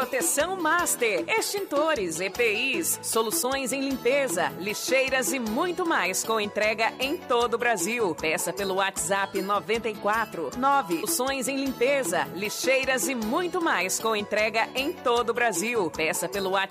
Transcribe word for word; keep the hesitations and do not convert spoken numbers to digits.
Proteção Master, extintores, E P Is, soluções em limpeza, lixeiras e muito mais com entrega em todo o Brasil. Peça pelo WhatsApp noventa e quatro nove. Soluções em limpeza, lixeiras e muito mais com entrega em todo o Brasil. Peça pelo WhatsApp